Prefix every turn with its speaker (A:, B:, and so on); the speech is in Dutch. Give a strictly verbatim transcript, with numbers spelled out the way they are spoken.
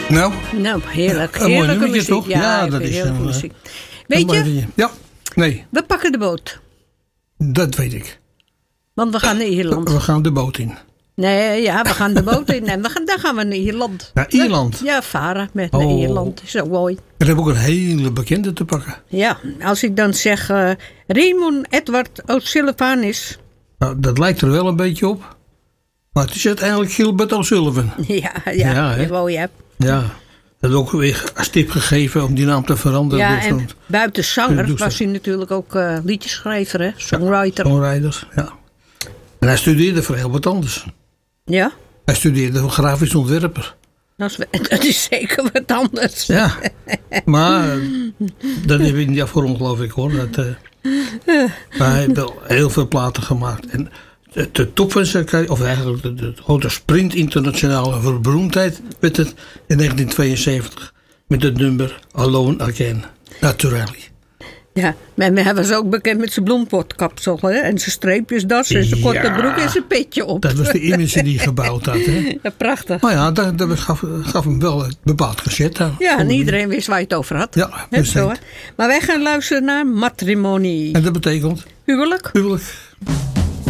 A: Nou?
B: Nou, heerlijk.
A: Een mooi
B: Heerlijke
A: nummertje,
B: muziek.
A: toch?
B: Ja,
A: Ja,
B: ik
A: dat
B: vind
A: is
B: heerlijke
A: een,
B: muziek.
A: Een
B: Weet
A: mooi
B: je,
A: liedje. Ja, nee,
B: we pakken de boot.
A: dat weet ik.
B: Want we gaan naar Ierland.
A: We gaan de boot in.
B: Nee, ja, we gaan de boot in. En we gaan, dan gaan we naar Ierland.
A: Naar Ierland?
B: Ja, varen met naar
A: Oh.
B: Ierland. Zo mooi.
A: We hebben ook een hele bekende te pakken.
B: Ja, als ik dan zeg uh, Raymond Edward O'Sullivanis.
A: Nou, dat lijkt er wel een beetje op. Maar het is uiteindelijk Gilbert O'Sullivan.
B: Ja, ja,
A: Ja, hè?
B: mooi hè.
A: Ja, dat ook weer als tip gegeven om die naam te veranderen.
B: Ja,
A: Dus
B: en
A: dan-
B: buiten
A: dat
B: zanger
A: doet ze.
B: was hij natuurlijk ook uh, liedjeschrijver, hè? Songwriter.
A: Songwriters, ja. En hij studeerde voor heel wat anders.
B: Ja,
A: Hij studeerde voor grafisch ontwerper.
B: dat is, dat is zeker wat anders.
A: Ja, maar eh, dat heb ik niet afgerond, geloof ik hoor. Dat, eh, maar hij heeft wel heel veel platen gemaakt. En de, de top van zijn carrière, of eigenlijk de, de grote sprint internationale beroemdheid, werd het in negentien tweeënzeventig met het nummer Alone Again, Naturally.
B: Ja, maar hij was ook bekend met zijn bloempotkapsel, hè? En zijn streepjesdas en zijn korte
A: Ja.
B: broek en zijn petje op.
A: Dat was de image die hij gebouwd had. Hè?
B: Ja, prachtig.
A: Maar ja, dat, dat gaf, gaf hem wel een bepaald gezet aan.
B: Ja, en iedereen wist waar je het over had.
A: Ja,
B: Hè,
A: precies.
B: zo, hè? Maar wij gaan luisteren naar Matrimonie.
A: En dat betekent
B: Huwelijk.
A: huwelijk.